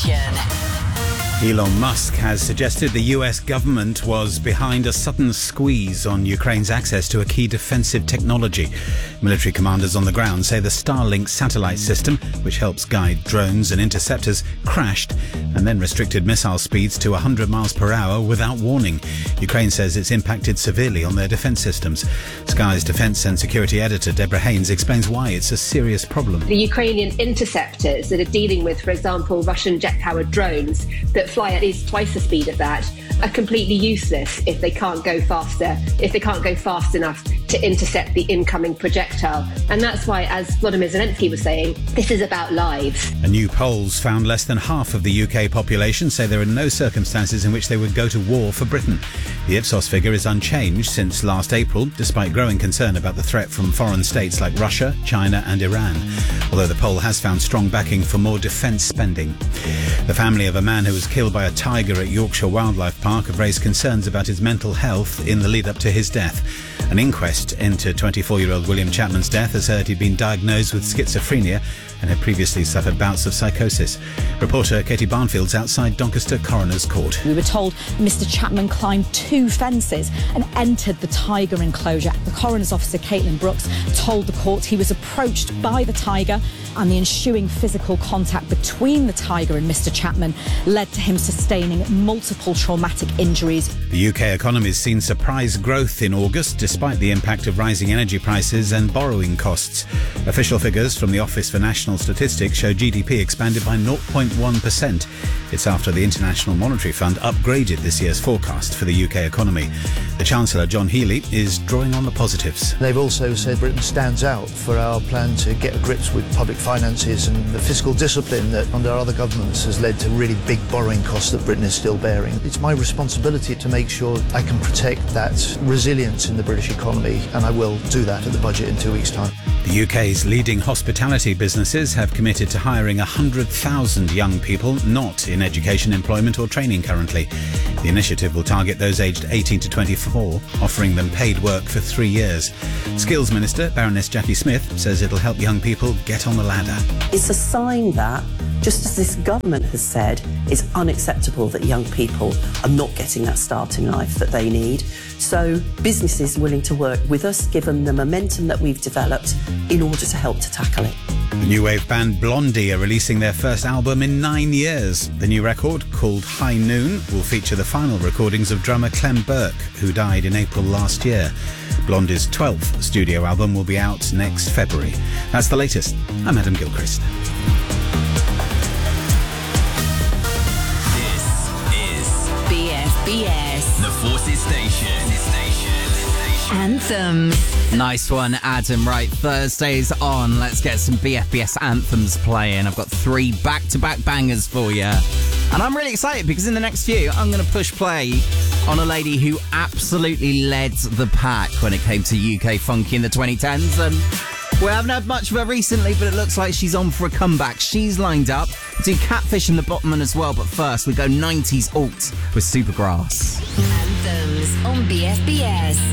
station. Elon Musk has suggested the US government was behind a sudden squeeze on Ukraine's access to a key defensive technology. Military commanders on the ground say the Starlink satellite system, which helps guide drones and interceptors, crashed and then restricted missile speeds to 100 miles per hour without warning. Ukraine says it's impacted severely on their defense systems. Sky's defense and security editor Deborah Haynes explains why it's a serious problem. The Ukrainian interceptors that are dealing with, for example, Russian jet-powered drones that fly at least twice the speed of that are completely useless if they can't go faster, if they can't go fast enough to intercept the incoming projectile. And that's why, as Volodymyr Zelensky was saying, this is about lives. A new polls found less than half of the UK population say there are no circumstances in which they would go to war for Britain. The Ipsos figure is unchanged since last April, despite growing concern about the threat from foreign states like Russia, China and Iran, although the poll has found strong backing for more defence spending. The family of a man who was killed by a tiger at Yorkshire Wildlife Park have raised concerns about his mental health in the lead up to his death. An inquest into 24-year-old William Chapman's death has heard he'd been diagnosed with schizophrenia and had previously suffered bouts of psychosis. Reporter Katie Barnfield's outside Doncaster Coroner's Court. We were told Mr Chapman climbed 2 fences and entered the tiger enclosure. The coroner's officer, Caitlin Brooks, told the court he was approached by the tiger and the ensuing physical contact between the tiger and Mr Chapman led to him sustaining multiple traumatic injuries. The UK economy's seen surprise growth in August despite the impact of rising energy prices and borrowing costs. Official figures from the Office for National Statistics show GDP expanded by 0.1%. It's after the International Monetary Fund upgraded this year's forecast for the UK economy. The Chancellor, John Healey, is drawing on the positives. They've also said Britain stands out for our plan to get to grips with public finances and the fiscal discipline that under other governments has led to really big borrowing costs that Britain is still bearing. It's my responsibility to make sure I can protect that resilience in the British economy, and I will do that at the budget in 2 weeks' time. The UK's leading hospitality businesses have committed to hiring 100,000 young people not in education, employment or training currently. The initiative will target those aged 18 to 24, offering them paid work for 3 years. Skills Minister Baroness Jackie Smith says it'll help young people get on the ladder. It's a sign that, just as this government has said, it's unacceptable that young people are not getting that start in life that they need. So businesses are willing to work with us, given the momentum that we've developed, in order to help to tackle it. The new wave band Blondie are releasing their first album in 9 years. The new record, called High Noon, will feature the final recordings of drummer Clem Burke, who died in April last year. Blondie's 12th studio album will be out next February. That's the latest. I'm Adam Gilchrist. This is BFBS, the Forces Station. Anthems. Nice one, Adam. Right, Thursday's on. Let's get some BFBS anthems playing. I've got 3 back-to-back bangers for you. And I'm really excited because in the next few, I'm going to push play on a lady who absolutely led the pack when it came to UK funky in the 2010s. And we haven't had much of her recently, but it looks like she's on for a comeback. She's lined up to do Catfish and the Bottommen as well. But first, we go 90s alt with Supergrass. Anthems on BFBS.